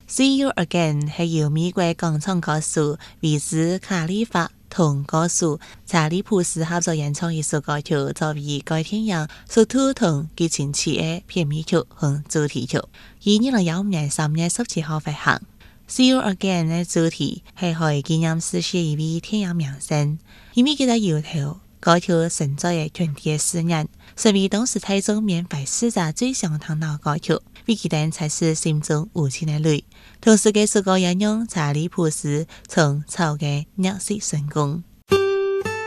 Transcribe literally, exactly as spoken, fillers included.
See You Again 係由美國廣場歌手維茲卡利法同歌手查理普斯合作演唱一首歌曲，作為該電影首度同激情期嘅片尾曲和主題曲，於二零一五年三月十七號發行。See You Again 嘅主題係為紀念逝世一位電影明星，因為佢喺搖頭歌曲存在嘅群體嘅思念，成為當時台中緬懷死者最常聽到歌曲，為佢哋才是心中無盡嘅淚。同時嘅首歌引用查理普斯從草嘅認識成功。